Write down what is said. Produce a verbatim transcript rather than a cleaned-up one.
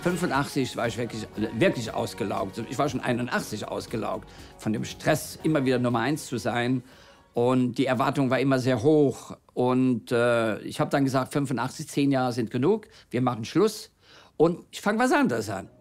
fünfundachtzig war ich wirklich, wirklich ausgelaugt. Ich war schon einundachtzig ausgelaugt. Von dem Stress, immer wieder Nummer eins zu sein. Und die Erwartung war immer sehr hoch. Und äh, ich habe dann gesagt, fünfundachtzig, zehn Jahre sind genug. Wir machen Schluss. Und ich fange was anderes an.